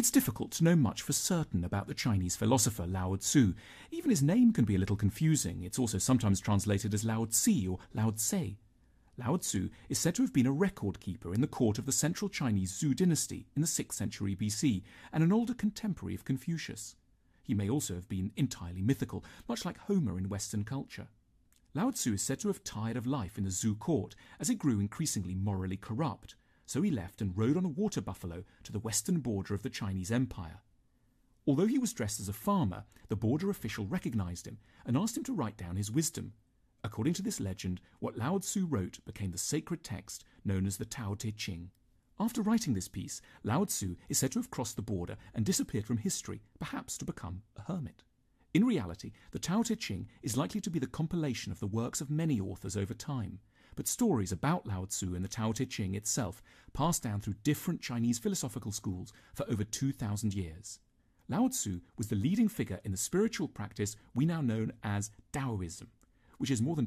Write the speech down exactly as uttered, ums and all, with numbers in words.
It's difficult to know much for certain about the Chinese philosopher Lao Tzu. Even his name can be a little confusing. It's also sometimes translated as Lao Tzu or Lao Tse. Lao Tzu is said to have been a record keeper in the court of the central Chinese Zhou dynasty in the sixth century B C and an older contemporary of Confucius. He may also have been entirely mythical, much like Homer in Western culture. Lao Tzu is said to have tired of life in the Zhou court as it grew increasingly morally corrupt, so he left and rode on a water buffalo to the western border of the Chinese Empire. Although he was dressed as a farmer, the border official recognized him and asked him to write down his wisdom. According to this legend, what Lao Tzu wrote became the sacred text known as the Tao Te Ching. After writing this piece, Lao Tzu is said to have crossed the border and disappeared from history, perhaps to become a hermit. In reality, the Tao Te Ching is likely to be the compilation of the works of many authors over time, but stories about Lao Tzu and the Tao Te Ching itself passed down through different Chinese philosophical schools for over two thousand years. Lao Tzu was the leading figure in the spiritual practice we now know as Taoism, which is more than